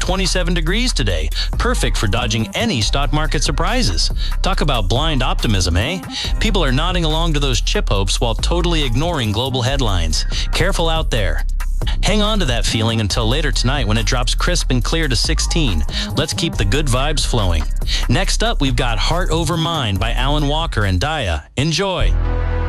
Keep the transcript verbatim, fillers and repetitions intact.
twenty-seven degrees today. Perfect for dodging any stock market surprises. Talk about blind optimism, eh? People are nodding along to those chip hopes while totally ignoring global headlines. Careful out there. Hang on to that feeling until later tonight when it drops crisp and clear to sixteen. Let's keep the good vibes flowing. Next up, we've got Heart Over Mind by Alan Walker and Daya. Enjoy.